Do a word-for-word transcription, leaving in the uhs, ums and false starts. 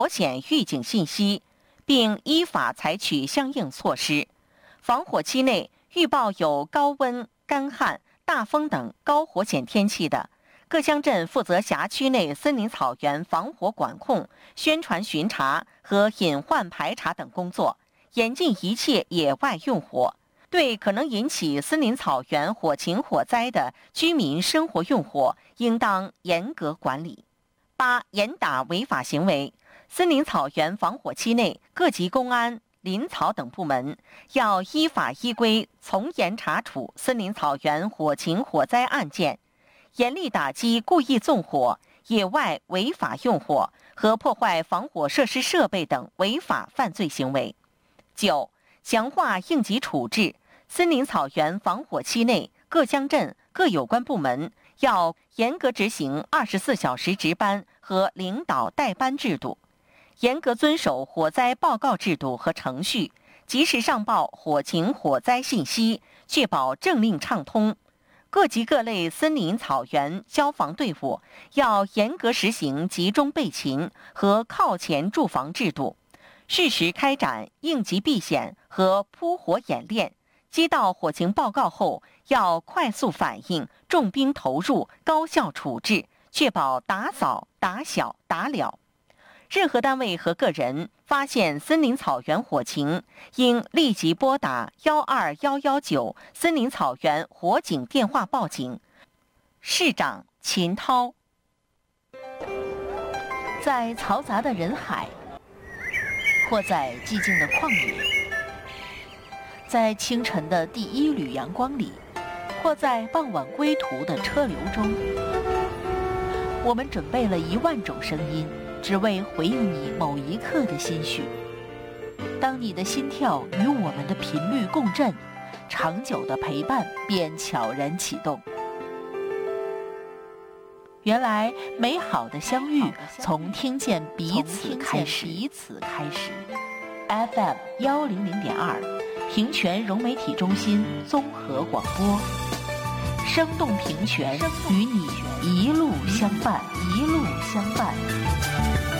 保险预警信息，并依法采取相应措施。防火期内预报有高温、干旱、大风等高火险天气的，各乡镇负责辖区内森林草原防火管控、宣传巡查和隐患排查等工作，严禁一切野外用火。对可能引起森林草原火情火灾的居民生活用火，应当严格管理。八、严打违法行为。森林草原防火期内，各级公安、林草等部门要依法依规从严查处森林草原火情火灾案件，严厉打击故意纵火、野外违法用火和破坏防火设施设备等违法犯罪行为。九、强化应急处置。森林草原防火期内，各乡镇各有关部门要严格执行二十四小时值班和领导带班制度，严格遵守火灾报告制度和程序，及时上报火情火灾信息，确保政令畅通。各级各类森林草原消防队伍要严格实行集中备勤和靠前驻防制度，适时开展应急避险和扑火演练。接到火情报告后，要快速反应，重兵投入，高效处置，确保打扫、打小、打了。任何单位和个人发现森林草原火情，应立即拨打幺二幺幺九森林草原火警电话报警。市长秦涛。 在嘈杂的人海，或在寂静的旷野，在清晨的第一缕阳光里，或在傍晚归途的车流中，我们准备了一万种声音，只为回应你某一刻的心绪。当你的心跳与我们的频率共振，长久的陪伴便悄然启动。原来美好的相遇从听见彼此开始。彼此开始。F M 幺零零点二，平泉融媒体中心综合广播，生动平泉，与你一路相伴，一路相伴。